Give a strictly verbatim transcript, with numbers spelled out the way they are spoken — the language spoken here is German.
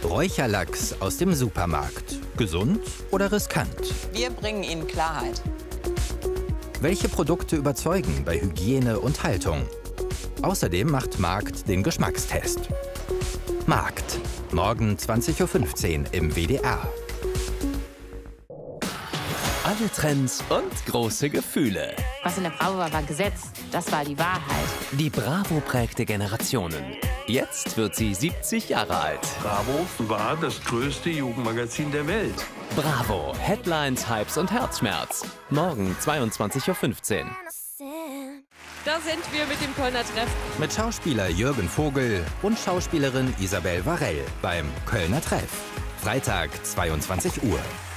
Räucherlachs aus dem Supermarkt. Gesund oder riskant? Wir bringen Ihnen Klarheit. Welche Produkte überzeugen bei Hygiene und Haltung? Außerdem macht Markt den Geschmackstest. Markt. Morgen zwanzig Uhr fünfzehn im W D R. Alle Trends und große Gefühle. Was in der Bravo war, war Gesetz. Das war die Wahrheit. Die Bravo prägte Generationen. Jetzt wird sie siebzig Jahre alt. Bravo war das größte Jugendmagazin der Welt. Bravo. Headlines, Hypes und Herzschmerz. Morgen zweiundzwanzig Uhr fünfzehn. Da sind wir mit dem Kölner Treff. Mit Schauspieler Jürgen Vogel und Schauspielerin Isabelle Varell beim Kölner Treff. Freitag, zweiundzwanzig Uhr.